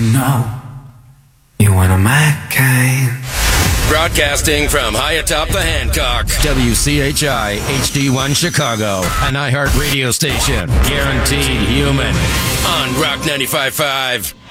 know you're one of my kind. Broadcasting from high atop the Hancock. WCHI HD1 Chicago. An iHeart radio station. Guaranteed human. On Rock 95.5.